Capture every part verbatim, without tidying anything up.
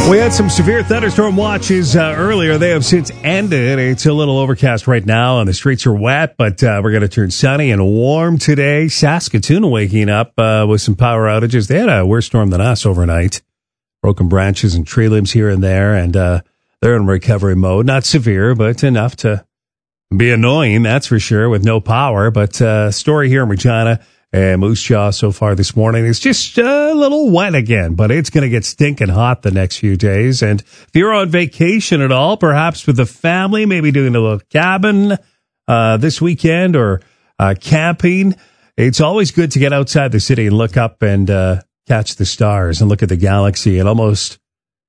We had some severe thunderstorm watches uh, earlier. They have since ended. It's a little overcast right now, and the streets are wet, but uh, we're going to turn sunny and warm today. Saskatoon waking up uh, with some power outages. They had a worse storm than us overnight. Broken branches and tree limbs here and there, and uh, they're in recovery mode. Not severe, but enough to be annoying, that's for sure, with no power. But uh, story here in Regina and Moose Jaw so far this morning. It's just a little wet again, but it's going to get stinking hot the next few days. And if you're on vacation at all, perhaps with the family, maybe doing a little cabin uh, this weekend or uh, camping, it's always good to get outside the city and look up and uh, catch the stars and look at the galaxy. And almost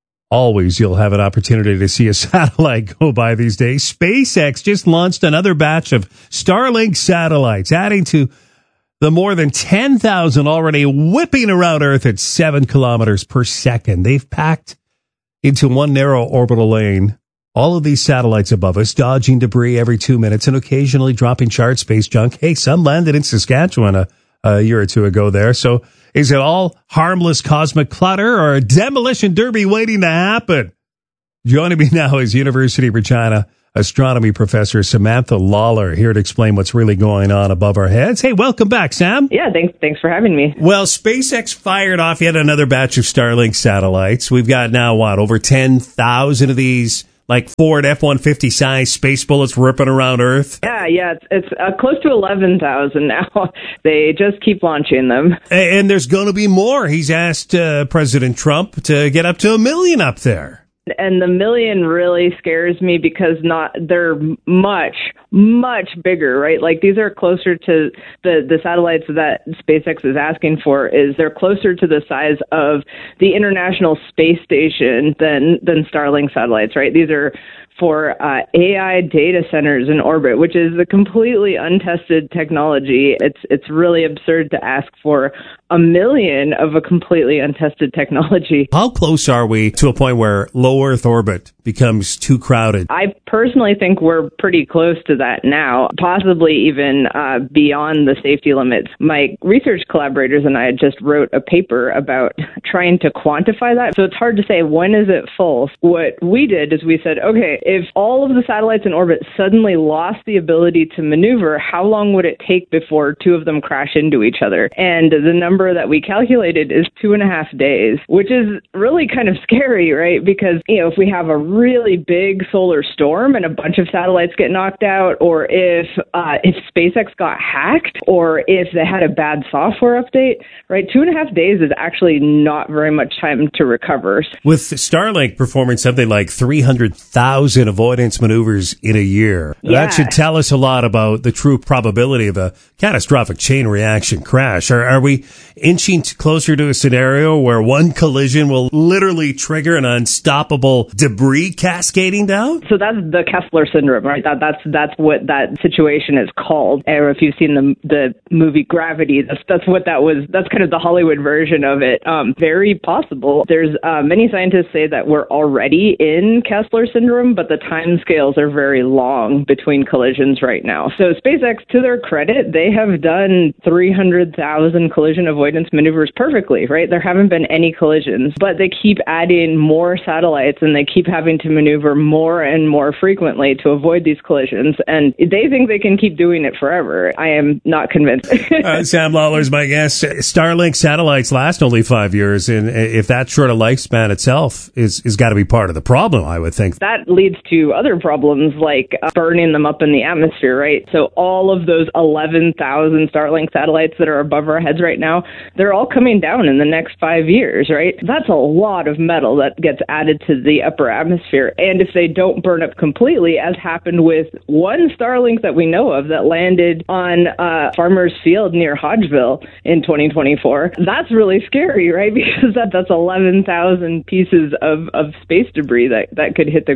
always you'll have an opportunity to see a satellite go by these days. SpaceX just launched another batch of Starlink satellites, adding to the more than ten thousand already whipping around Earth at seven kilometers per second. They've packed into one narrow orbital lane all of these satellites above us, dodging debris every two minutes and occasionally dropping charged space junk. Hey, some landed in Saskatchewan a, a year or two ago there. So is it all harmless cosmic clutter or a demolition derby waiting to happen? Joining me now is University of Regina astronomy professor Samantha Lawler, here to explain what's really going on above our heads. Hey, welcome back, Sam. Yeah, thanks thanks for having me. Well, SpaceX fired off yet another batch of Starlink satellites. We've got now, what, over ten thousand of these, like Ford F one fifty size space bullets ripping around Earth? Yeah, yeah, it's, it's uh, close to eleven thousand now. They just keep launching them. And, and there's going to be more. He's asked uh, President Trump to get up to a million up there. And the million really scares me because not they're much, much bigger, right? Like these are closer to the, the satellites that SpaceX is asking for is they're closer to the size of the International Space Station than, than Starlink satellites, right? These are for uh, A I data centers in orbit, which is a completely untested technology. It's it's really absurd to ask for a million of a completely untested technology. How close are we to a point where low Earth orbit becomes too crowded? I personally think we're pretty close to that now, possibly even uh, beyond the safety limits. My research collaborators and I just wrote a paper about trying to quantify that. So it's hard to say when is it full. What we did is we said, okay, if all of the satellites in orbit suddenly lost the ability to maneuver, how long would it take before two of them crash into each other? And the number that we calculated is two and a half days, which is really kind of scary, right? Because, you know, if we have a really big solar storm and a bunch of satellites get knocked out, or if uh, if SpaceX got hacked, or if they had a bad software update, right? Two and a half days is actually not very much time to recover. With Starlink performing something like three hundred thousand avoidance maneuvers in a year. Yeah. That should tell us a lot about the true probability of a catastrophic chain reaction crash. Are, are we inching closer to a scenario where one collision will literally trigger an unstoppable debris cascading down? So that's the Kessler syndrome, right? That, that's that's what that situation is called. Or if you've seen the the movie Gravity, that's that's what that was. That's kind of the Hollywood version of it. Um, very possible. There's uh, many scientists say that we're already in Kessler syndrome, but the time scales are very long between collisions right now. So SpaceX, to their credit, they have done three hundred thousand collision avoidance maneuvers perfectly, right? There haven't been any collisions, but they keep adding more satellites and they keep having to maneuver more and more frequently to avoid these collisions. And they think they can keep doing it forever. I am not convinced. uh, Sam Lawler's my guest. Starlink satellites last only five years. And if that short a lifespan itself is, is got to be part of the problem, I would think. That leads to other problems like uh, burning them up in the atmosphere, right? So all of those eleven thousand Starlink satellites that are above our heads right now, they're all coming down in the next five years, right? That's a lot of metal that gets added to the upper atmosphere. And if they don't burn up completely, as happened with one Starlink that we know of that landed on uh, Farmer's Field near Hodgeville in twenty twenty-four, that's really scary, right? Because that, that's eleven thousand pieces of, of space debris that, that could hit the ground.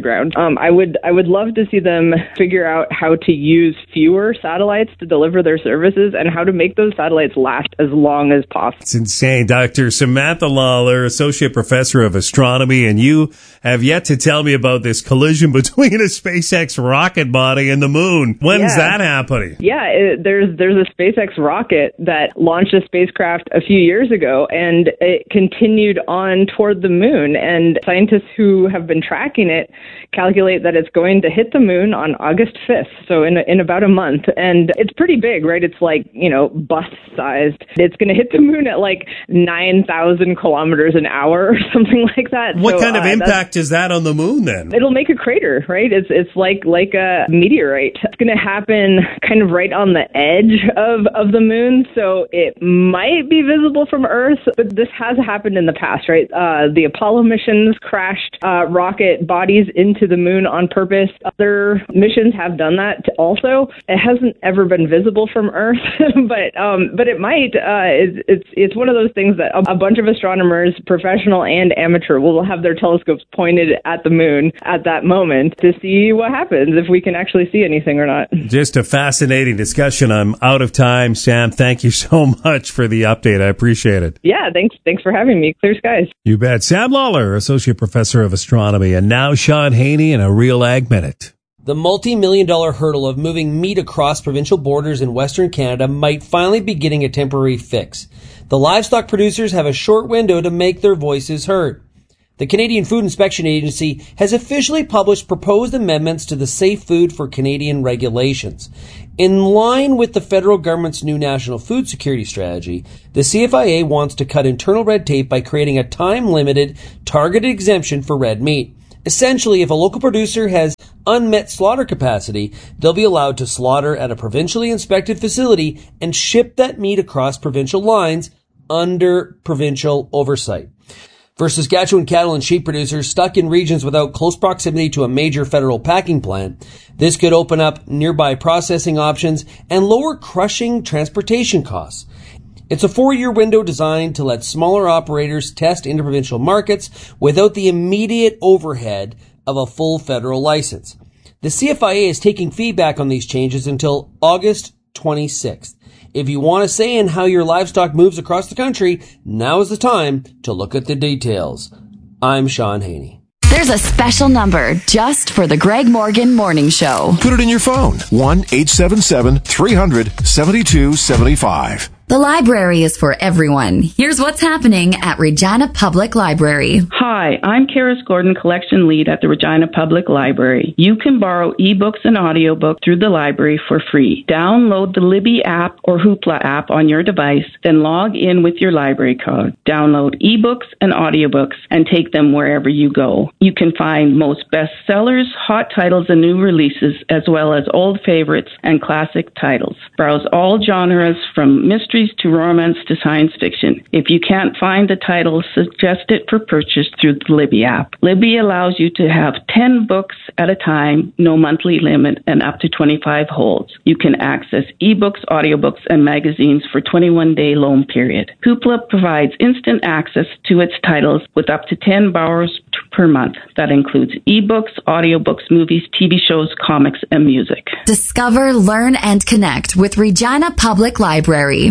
Um, I would I would love to see them figure out how to use fewer satellites to deliver their services and how to make those satellites last as long as possible. It's insane. Doctor Samantha Lawler, Associate Professor of Astronomy, and you have yet to tell me about this collision between a SpaceX rocket body and the moon. When's yeah. that happening? Yeah, it, there's there's a SpaceX rocket that launched a spacecraft a few years ago, and it continued on toward the moon. And scientists who have been tracking it calculate that it's going to hit the moon on August fifth, so in in about a month. And it's pretty big, right? It's like, you know, bus-sized. It's going to hit the moon at like nine thousand kilometers an hour or something like that. What so, kind of uh, impact is that on the moon then? It'll make a crater, right? It's it's like like a meteorite. It's going to happen kind of right on the edge of, of the moon, so it might be visible from Earth, but this has happened in the past, right? Uh, the Apollo missions crashed uh, rocket bodies into the moon on purpose. Other missions have done that also. It hasn't ever been visible from Earth, but um, but it might. Uh, it's, it's it's one of those things that a, a bunch of astronomers, professional and amateur, will have their telescopes pointed at the moon at that moment to see what happens, if we can actually see anything or not. Just a fascinating discussion. I'm out of time. Sam, thank you so much for the update. I appreciate it. Yeah, thanks Thanks for having me. Clear skies. You bet. Sam Lawler, Associate Professor of Astronomy, and now Sean Haney in a Real Ag Minute. The multi-million dollar hurdle of moving meat across provincial borders in Western Canada might finally be getting a temporary fix. The livestock producers have a short window to make their voices heard. The Canadian Food Inspection Agency has officially published proposed amendments to the Safe Food for Canadian regulations. In line with the federal government's new national food security strategy, the C F I A wants to cut internal red tape by creating a time-limited, targeted exemption for red meat. Essentially, if a local producer has unmet slaughter capacity, they'll be allowed to slaughter at a provincially inspected facility and ship that meat across provincial lines under provincial oversight. For Saskatchewan cattle and sheep producers stuck in regions without close proximity to a major federal packing plant, this could open up nearby processing options and lower crushing transportation costs. It's a four-year window designed to let smaller operators test interprovincial markets without the immediate overhead of a full federal license. The C F I A is taking feedback on these changes until August twenty-sixth. If you want a say in how your livestock moves across the country, now is the time to look at the details. I'm Sean Haney. There's a special number just for the Greg Morgan Morning Show. Put it in your phone. one eight seven seven, three hundred, seventy-two seventy-five. The library is for everyone. Here's what's happening at Regina Public Library. Hi, I'm Karis Gordon, Collection Lead at the Regina Public Library. You can borrow ebooks and audiobooks through the library for free. Download the Libby app or Hoopla app on your device, then log in with your library code. Download ebooks and audiobooks and take them wherever you go. You can find most bestsellers, hot titles, and new releases, as well as old favorites and classic titles. Browse all genres from mystery to romance to science fiction. If you can't find the title, suggest it for purchase through the Libby app. Libby allows you to have ten books at a time, no monthly limit, and up to twenty-five holds. You can access ebooks, audiobooks, and magazines for twenty-one day loan period. Hoopla provides instant access to its titles with up to ten borrowers per month. That includes ebooks, audiobooks, movies, T V shows, comics, and music. Discover, learn, and connect with Regina Public Library.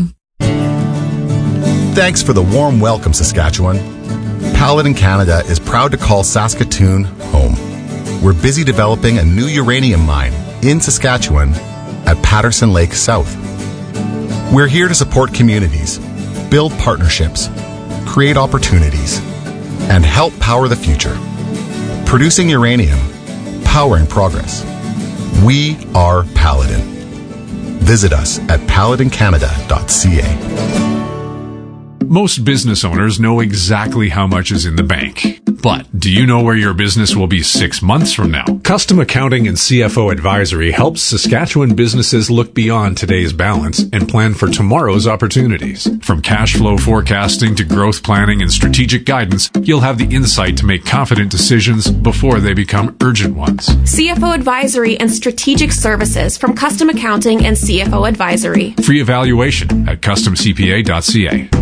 Thanks for the warm welcome, Saskatchewan. Paladin Canada is proud to call Saskatoon home. We're busy developing a new uranium mine in Saskatchewan at Patterson Lake South. We're here to support communities, build partnerships, create opportunities, and help power the future. Producing uranium, powering progress. We are Paladin. Visit us at paladin canada dot c a. Most business owners know exactly how much is in the bank. But do you know where your business will be six months from now? Custom Accounting and C F O Advisory helps Saskatchewan businesses look beyond today's balance and plan for tomorrow's opportunities. From cash flow forecasting to growth planning and strategic guidance, you'll have the insight to make confident decisions before they become urgent ones. C F O Advisory and Strategic Services from Custom Accounting and C F O Advisory. Free evaluation at custom c p a dot c a.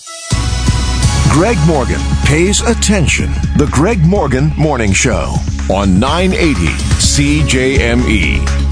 Greg Morgan pays attention. The Greg Morgan Morning Show. on nine eighty C J M E.